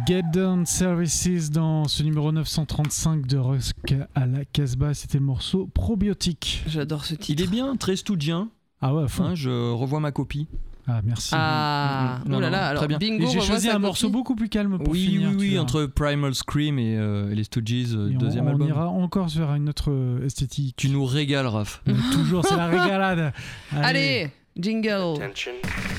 Get Down Services dans ce numéro 935 de Rock à la Casbah. C'était le morceau Probiotique. J'adore ce titre. Il est bien, très stoudien. Ah ouais, fond. Je revois ma copie. Ah, merci. Ah, Non, oh là non, là, alors très bien. bingo. Et j'ai choisi un morceau beaucoup plus calme pour finir. Oui, entre Primal Scream et les Stooges, deuxième album. On ira encore vers une autre esthétique. Tu nous régales, Raph. Toujours, c'est la régalade. Allez, jingle. Attention.